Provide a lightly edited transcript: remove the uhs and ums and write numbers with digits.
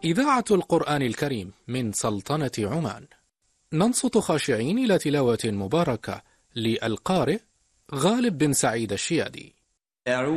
إذاعة القرآن الكريم من سلطنة عمان. ننصت خاشعين إلى تلاوة مباركة للقارئ غالب بن سعيد الشيادي.